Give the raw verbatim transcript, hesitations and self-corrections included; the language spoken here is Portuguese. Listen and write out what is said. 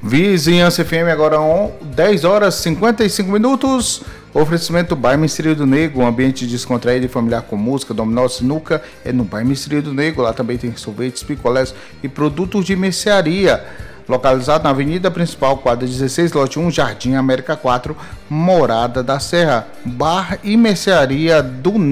Vizinhança F M agora dez horas e cinquenta e cinco minutos. Oferecimento Bar Misterio do Negro, um ambiente descontraído e familiar com música, dominó, sinuca, é no Bar Misterio do Negro. Lá também tem sorvetes, picolés e produtos de mercearia. Localizado na Avenida Principal, quadra dezesseis, lote um, Jardim América quatro, Morada da Serra. Bar e mercearia do Negro.